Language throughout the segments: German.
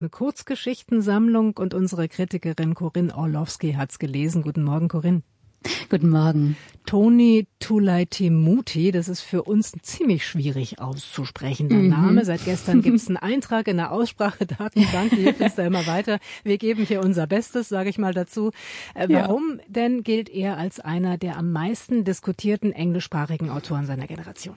Eine Kurzgeschichtensammlung und unsere Kritikerin Corinne Orlowski hat's gelesen. Guten Morgen, Corinne. Guten Morgen. Toni Tulaitimuti, das ist für uns ziemlich schwierig auszusprechen, der Name. Seit gestern gibt's einen Eintrag in der Aussprachedatenbank, die hilft uns da immer weiter. Wir geben hier unser Bestes, sage ich mal dazu. Warum denn gilt er als einer der am meisten diskutierten englischsprachigen Autoren seiner Generation?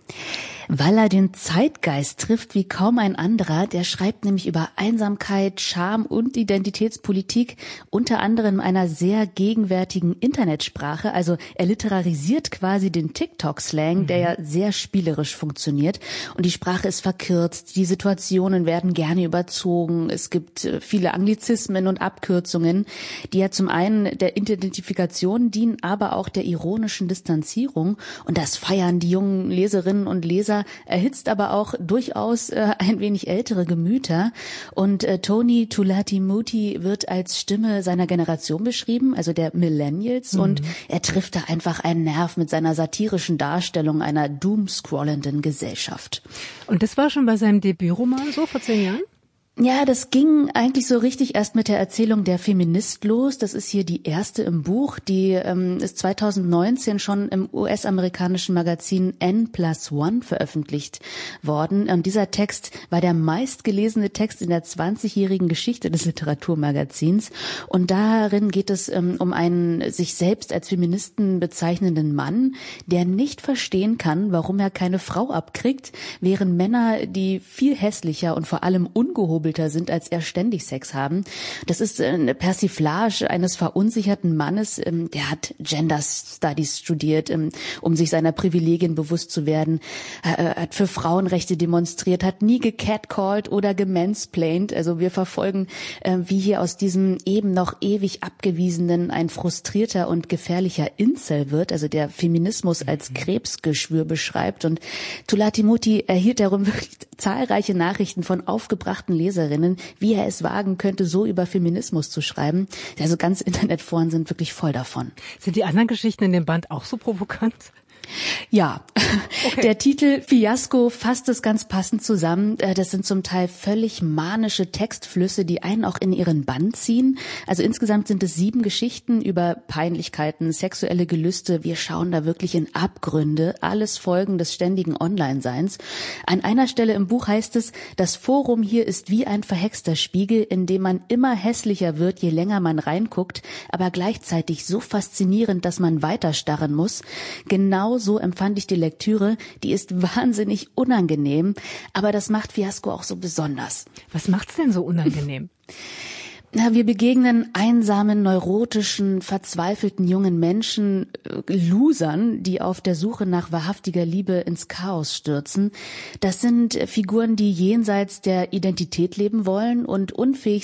Weil er den Zeitgeist trifft wie kaum ein anderer. Der schreibt nämlich über Einsamkeit, Scham und Identitätspolitik, unter anderem in einer sehr gegenwärtigen Internetsprache. Also er literarisiert quasi den TikTok-Slang, der ja sehr spielerisch funktioniert. Und die Sprache ist verkürzt, die Situationen werden gerne überzogen. Es gibt viele Anglizismen und Abkürzungen, die ja zum einen der Identifikation dienen, aber auch der ironischen Distanzierung. Und das feiern die jungen Leserinnen und Leser, erhitzt aber auch durchaus ein wenig ältere Gemüter. Und Toni Tulaitimuti wird als Stimme seiner Generation beschrieben, also der Millennials. Und er trifft da einfach einen Nerv mit seiner satirischen Darstellung einer doomscrollenden Gesellschaft. Und das war schon bei seinem Debütroman so vor 10 Jahren? Ja, das ging eigentlich so richtig erst mit der Erzählung Der Feminist los. Das ist hier die erste im Buch. Die ist 2019 schon im US-amerikanischen Magazin N+1 veröffentlicht worden. Und dieser Text war der meistgelesene Text in der 20-jährigen Geschichte des Literaturmagazins. Und darin geht es um einen sich selbst als Feministen bezeichnenden Mann, der nicht verstehen kann, warum er keine Frau abkriegt, während Männer, die viel hässlicher und vor allem ungehobelter sind, als er, ständig Sex haben. Das ist eine Persiflage eines verunsicherten Mannes, der hat Gender Studies studiert, um sich seiner Privilegien bewusst zu werden, hat für Frauenrechte demonstriert, hat nie gecatcalled oder gemansplained. Also wir verfolgen, wie hier aus diesem eben noch ewig Abgewiesenen ein frustrierter und gefährlicher Incel wird, also der Feminismus als Krebsgeschwür beschreibt. Und Tulaitimuti erhielt darum wirklich zahlreiche Nachrichten von aufgebrachten Leserinnen, wie er es wagen könnte, so über Feminismus zu schreiben. Also ganz Internetforen sind wirklich voll davon. Sind die anderen Geschichten in dem Band auch so provokant? Ja, okay. Der Titel Fiasko fasst es ganz passend zusammen. Das sind zum Teil völlig manische Textflüsse, die einen auch in ihren Bann ziehen. Also insgesamt sind es 7 Geschichten über Peinlichkeiten, sexuelle Gelüste. Wir schauen da wirklich in Abgründe, alles Folgen des ständigen Online-Seins. An einer Stelle im Buch heißt es, das Forum hier ist wie ein verhexter Spiegel, in dem man immer hässlicher wird, je länger man reinguckt, aber gleichzeitig so faszinierend, dass man weiter starren muss. Genau so empfand ich die Lektüre, die ist wahnsinnig unangenehm, aber das macht Fiasko auch so besonders. Was macht's denn so unangenehm? Na, wir begegnen einsamen, neurotischen, verzweifelten jungen Menschen, Losern, die auf der Suche nach wahrhaftiger Liebe ins Chaos stürzen. Das sind Figuren, die jenseits der Identität leben wollen und unfähig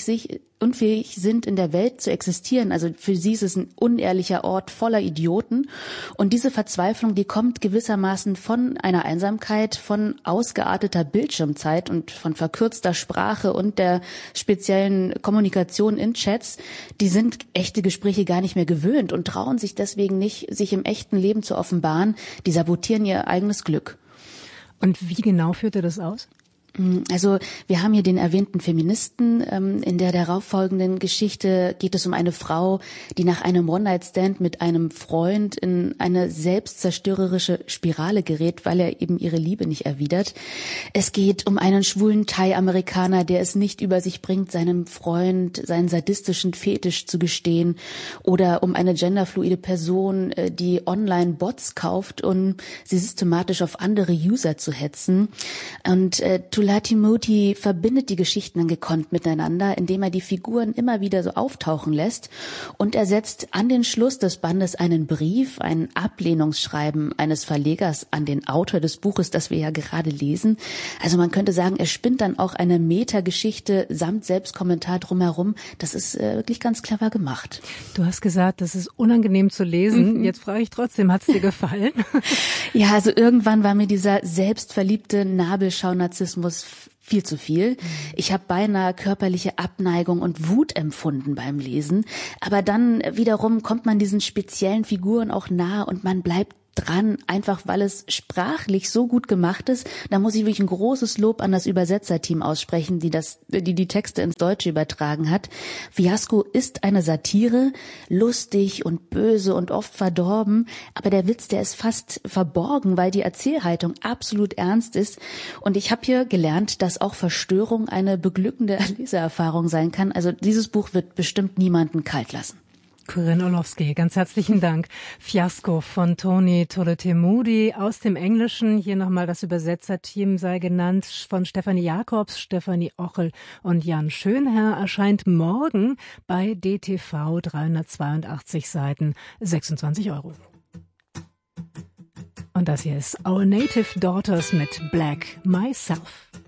sind, in der Welt zu existieren. Also für sie ist es ein unehrlicher Ort voller Idioten. Und diese Verzweiflung, die kommt gewissermaßen von einer Einsamkeit, von ausgearteter Bildschirmzeit und von verkürzter Sprache und der speziellen Kommunikation in Chats. Die sind echte Gespräche gar nicht mehr gewöhnt und trauen sich deswegen nicht, sich im echten Leben zu offenbaren. Die sabotieren ihr eigenes Glück. Und wie genau führt er das aus? Also wir haben hier den erwähnten Feministen. In der darauffolgenden Geschichte geht es um eine Frau, die nach einem One-Night-Stand mit einem Freund in eine selbstzerstörerische Spirale gerät, weil er eben ihre Liebe nicht erwidert. Es geht um einen schwulen Thai-Amerikaner, der es nicht über sich bringt, seinem Freund seinen sadistischen Fetisch zu gestehen. Oder um eine genderfluide Person, die Online-Bots kauft, um sie systematisch auf andere User zu hetzen. Und Tulaitimuti verbindet die Geschichten dann gekonnt miteinander, indem er die Figuren immer wieder so auftauchen lässt, und er setzt an den Schluss des Bandes einen Brief, ein Ablehnungsschreiben eines Verlegers an den Autor des Buches, das wir ja gerade lesen. Also man könnte sagen, er spinnt dann auch eine Metageschichte samt Selbstkommentar drumherum. Das ist wirklich ganz clever gemacht. Du hast gesagt, das ist unangenehm zu lesen. Jetzt frage ich trotzdem, hat es dir gefallen? Ja, also irgendwann war mir dieser selbstverliebte Nabelschau-Narzissmus viel zu viel. Ich habe beinahe körperliche Abneigung und Wut empfunden beim Lesen. Aber dann wiederum kommt man diesen speziellen Figuren auch nahe und man bleibt dran, einfach weil es sprachlich so gut gemacht ist. Da muss ich wirklich ein großes Lob an das Übersetzerteam aussprechen, die die Texte ins Deutsche übertragen hat. Fiasko ist eine Satire, lustig und böse und oft verdorben, aber der Witz, der ist fast verborgen, weil die Erzählhaltung absolut ernst ist. Und ich habe hier gelernt, dass auch Verstörung eine beglückende Leseerfahrung sein kann. Also dieses Buch wird bestimmt niemanden kalt lassen. Corinne Orlowski, ganz herzlichen Dank. Fiasko von Toni Tole-Temudi aus dem Englischen. Hier nochmal das Übersetzerteam sei genannt von Stefanie Jakobs, Stefanie Ochel und Jan Schönherr. Erscheint morgen bei DTV, 382 Seiten, 26 €. Und das hier ist Our Native Daughters mit Black Myself.